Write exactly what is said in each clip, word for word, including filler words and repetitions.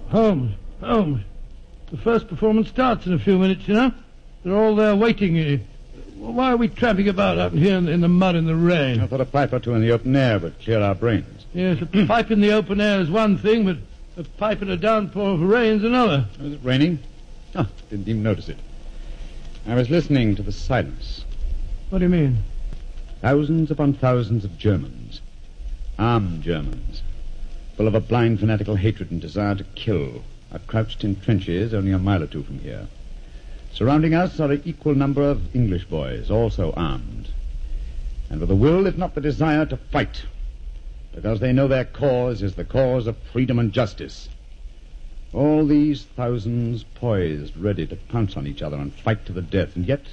Holmes, Holmes. The first performance starts in a few minutes, you know. They're all there waiting. Uh, why are we tramping about out here in, in the mud and the rain? I thought a pipe or two in the open air would clear our brains. Yes, a pipe in the open air is one thing, but a pipe in a downpour of rain's another. Was it raining? Oh, didn't even notice it. I was listening to the silence. What do you mean? Thousands upon thousands of Germans. Armed Germans. Full of a blind fanatical hatred and desire to kill, are crouched in trenches only a mile or two from here. Surrounding us are an equal number of English boys, also armed. And with a will, if not the desire, to fight. Because they know their cause is the cause of freedom and justice. All these thousands poised, ready to pounce on each other and fight to the death. And yet,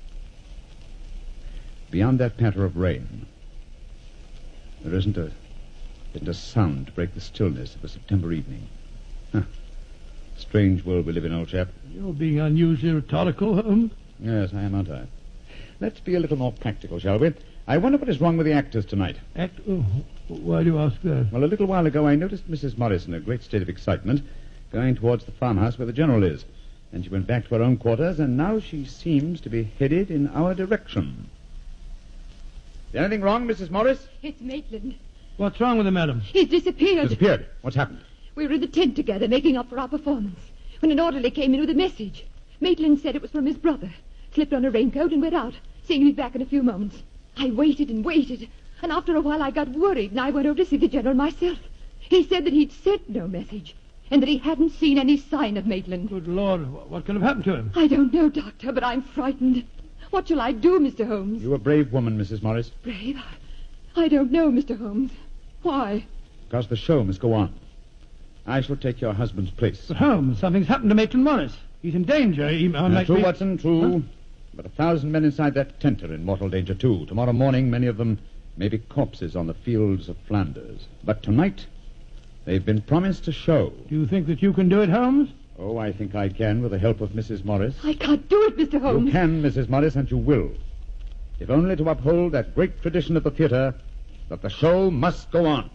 beyond that patter of rain, there isn't a, isn't a sound to break the stillness of a September evening. Huh. Strange world we live in, old chap. You're being unusually rhetorical, Holmes. Yes, I am, aren't I? Let's be a little more practical, shall we? I wonder what is wrong with the actors tonight. Act? Oh, why do you ask that? Well, a little while ago I noticed Missus Morris in a great state of excitement going towards the farmhouse where the General is. Then she went back to her own quarters, and now she seems to be headed in our direction. Is anything wrong, Missus Morris? It's Maitland. What's wrong with him, madam? He's disappeared. Disappeared? What's happened? We were in the tent together, making up for our performance, when an orderly came in with a message. Maitland said it was from his brother, slipped on a raincoat and went out, saying he'd be back in a few moments. I waited and waited, and after a while I got worried, and I went over to see the General myself. He said that he'd sent no message, and that he hadn't seen any sign of Maitland. Good Lord, what can have happened to him? I don't know, Doctor, but I'm frightened. What shall I do, Mister Holmes? You're a brave woman, Missus Morris. Brave? I don't know, Mister Holmes. Why? Because the show must go on. I shall take your husband's place. But Holmes, something's happened to Maitland Morris. He's in danger. He uh, might true, be... Watson, true. Huh? But a thousand men inside that tent are in mortal danger, too. Tomorrow morning, many of them may be corpses on the fields of Flanders. But tonight, they've been promised a show. Do you think that you can do it, Holmes? Oh, I think I can, with the help of Missus Morris. I can't do it, Mister Holmes. You can, Missus Morris, and you will. If only to uphold that great tradition of the theater, that the show must go on.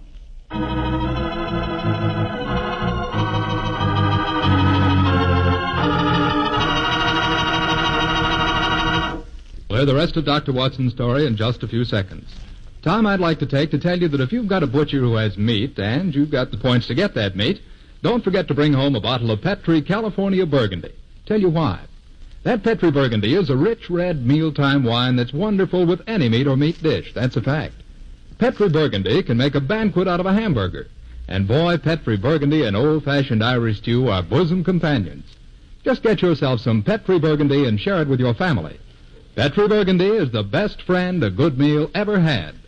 We'll hear the rest of Doctor Watson's story in just a few seconds. Tom, I'd like to take to tell you that if you've got a butcher who has meat, and you've got the points to get that meat, don't forget to bring home a bottle of Petri California Burgundy. Tell you why. That Petri Burgundy is a rich red mealtime wine that's wonderful with any meat or meat dish. That's a fact. Petri Burgundy can make a banquet out of a hamburger. And boy, Petri Burgundy and old-fashioned Irish stew are bosom companions. Just get yourself some Petri Burgundy and share it with your family. Petri Burgundy is the best friend a good meal ever had.